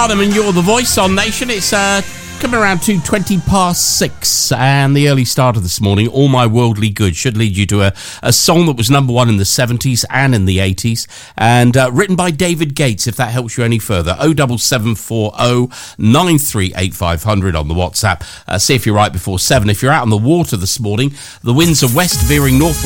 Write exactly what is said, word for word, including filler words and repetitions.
Adam, and you're the voice on Nation. It's uh, coming around to twenty past six, and the early start of this morning, All My Worldly Good, should lead you to a, a song that was number one in the seventies and in the eighties, and uh, written by David Gates, if that helps you any further. oh seven seven four oh nine three eight five hundred on the WhatsApp. Uh, see if you're right before seven. If you're out on the water this morning, the winds are west veering north